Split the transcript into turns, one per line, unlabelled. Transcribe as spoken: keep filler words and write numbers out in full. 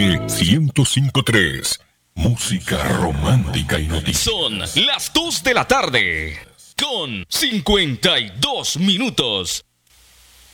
M ciento cinco punto tres. Música romántica y noticias.
Son las dos de la tarde con cincuenta y dos minutos.